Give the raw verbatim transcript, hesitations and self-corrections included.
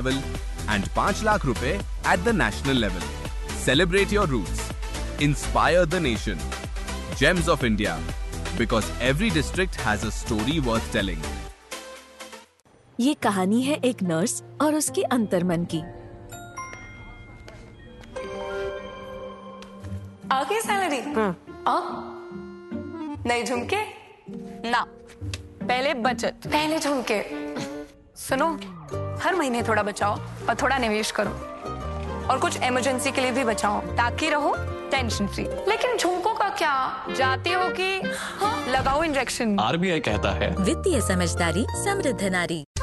level and पाँच लाख रुपए at the national level. Celebrate your roots. Inspire the nation. Gems of India. Because every district has a story worth telling. ये कहानी है एक nurse और उसके अंतर्मन की। आगे सैलरी अब नहीं झुमके ना, पहले बचत, पहले झुमके। सुनो, हर महीने थोड़ा बचाओ और थोड़ा निवेश करो और कुछ इमरजेंसी के लिए भी बचाओ ताकि रहो टेंशन फ्री। लेकिन झुमकों का क्या, जाती हो कि हाँ? लगाओ इंजेक्शन। आर बी आई कहता है वित्तीय समझदारी समृद्ध नारी।